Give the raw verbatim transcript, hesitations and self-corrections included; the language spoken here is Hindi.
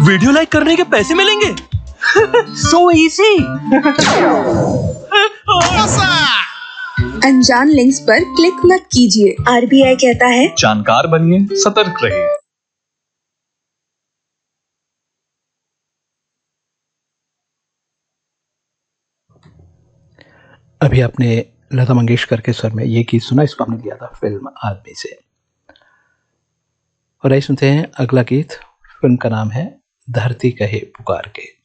वीडियो लाइक करने के पैसे मिलेंगे। So easy. अनजान लिंक्स पर क्लिक मत कीजिए। आरबीआई कहता है जानकार बनिए, सतर्क रहिए। अभी आपने लता मंगेशकर के स्वर में ये गीत सुना, इसको हमने लिया था फिल्म आदमी से। और आइए सुनते हैं अगला गीत। फिल्म का नाम है धरती कहे पुकार के।